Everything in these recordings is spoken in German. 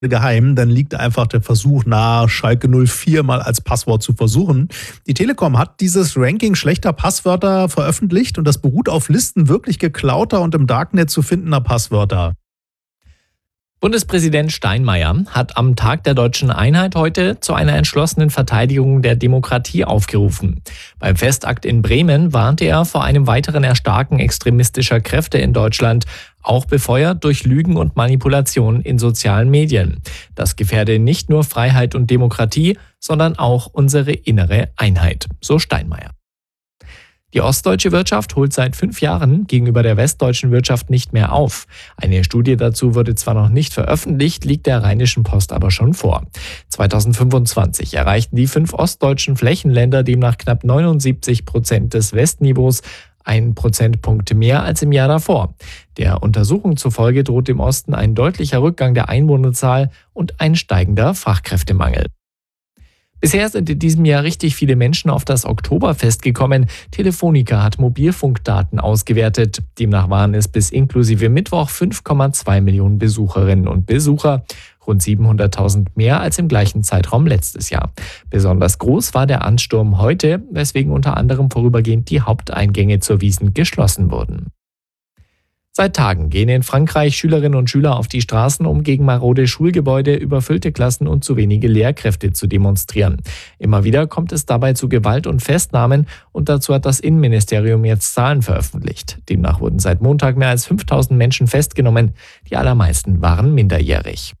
geheim, dann liegt einfach der Versuch nahe, Schalke 04 mal als Passwort zu versuchen. Die Telekom hat dieses Ranking schlechter Passwörter veröffentlicht und das beruht auf Listen wirklich geklauter und im Darknet zu findender Passwörter. Bundespräsident Steinmeier hat am Tag der Deutschen Einheit heute zu einer entschlossenen Verteidigung der Demokratie aufgerufen. Beim Festakt in Bremen warnte er vor einem weiteren Erstarken extremistischer Kräfte in Deutschland, auch befeuert durch Lügen und Manipulation in sozialen Medien. Das gefährde nicht nur Freiheit und Demokratie, sondern auch unsere innere Einheit, so Steinmeier. Die ostdeutsche Wirtschaft holt seit 5 Jahren gegenüber der westdeutschen Wirtschaft nicht mehr auf. Eine Studie dazu wurde zwar noch nicht veröffentlicht, liegt der Rheinischen Post aber schon vor. 2025 erreichten die 5 ostdeutschen Flächenländer demnach knapp 79% des Westniveaus, 1 Prozentpunkt mehr als im Jahr davor. Der Untersuchung zufolge droht dem Osten ein deutlicher Rückgang der Einwohnerzahl und ein steigender Fachkräftemangel. Bisher sind in diesem Jahr richtig viele Menschen auf das Oktoberfest gekommen. Telefonica hat Mobilfunkdaten ausgewertet. Demnach waren es bis inklusive Mittwoch 5,2 Millionen Besucherinnen und Besucher. Rund 700.000 mehr als im gleichen Zeitraum letztes Jahr. Besonders groß war der Ansturm heute, weswegen unter anderem vorübergehend die Haupteingänge zur Wiesn geschlossen wurden. Seit Tagen gehen in Frankreich Schülerinnen und Schüler auf die Straßen, um gegen marode Schulgebäude, überfüllte Klassen und zu wenige Lehrkräfte zu demonstrieren. Immer wieder kommt es dabei zu Gewalt und Festnahmen und dazu hat das Innenministerium jetzt Zahlen veröffentlicht. Demnach wurden seit Montag mehr als 5.000 Menschen festgenommen. Die allermeisten waren minderjährig.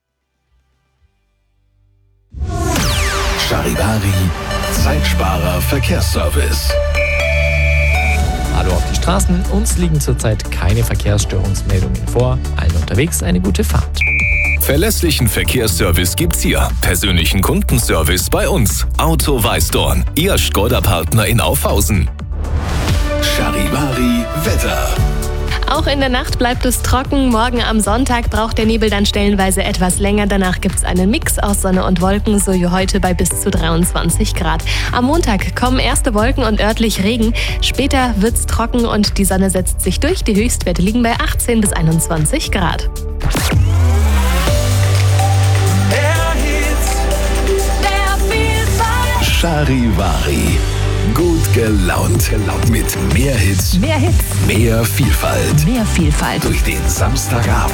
Charivari, Zeitsparer Verkehrsservice. Hallo auf die Straßen, uns liegen zurzeit keine Verkehrsstörungsmeldungen vor. Allen unterwegs eine gute Fahrt. Verlässlichen Verkehrsservice gibt's hier. Persönlichen Kundenservice bei uns. Auto Weißdorn, Ihr Škoda-Partner in Aufhausen. Charivari Wetter. Auch in der Nacht bleibt es trocken. Morgen am Sonntag braucht der Nebel dann stellenweise etwas länger. Danach gibt es einen Mix aus Sonne und Wolken, so wie heute bei bis zu 23 Grad. Am Montag kommen erste Wolken und örtlich Regen. Später wird's trocken und die Sonne setzt sich durch. Die Höchstwerte liegen bei 18 bis 21 Grad. Charivari. Gut gelaunt. Mit mehr Hits. Mehr Hits. Mehr Vielfalt. Mehr Vielfalt. Durch den Samstagabend.